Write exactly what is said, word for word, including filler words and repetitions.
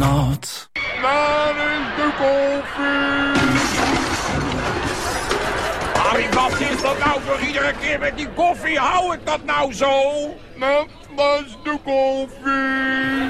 not. Waar is de koffie? Harry, wat is dat nou voor iedere keer met die koffie? Hou ik dat nou zo? Dat was de koffie.